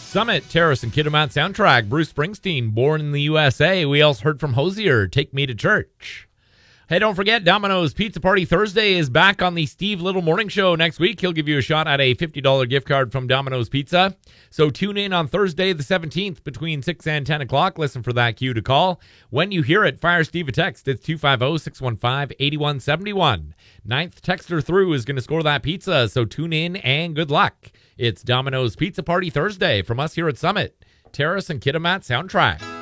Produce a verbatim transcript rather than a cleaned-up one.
Summit, Terrace, and Kitimat soundtrack. Bruce Springsteen, Born in the U S A. We also heard from Hosier, Take Me to Church. Hey, don't forget, Domino's Pizza Party Thursday is back on the Steve Little Morning Show next week. He'll give you a shot at a fifty dollars gift card from Domino's Pizza. So tune in on Thursday the seventeenth between six and ten o'clock. Listen for that cue to call. When you hear it, fire Steve a text. It's two five zero, six one five, eight one seven one. Ninth texter through is going to score that pizza, so tune in and good luck. It's Domino's Pizza Party Thursday from us here at Summit, Terrace, and Kitimat soundtrack.